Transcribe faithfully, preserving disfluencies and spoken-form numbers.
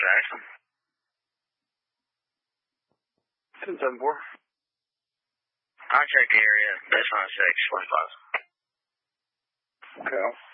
Jackson. ten seven four. I'll check the area. That's not six twenty-five. Okay.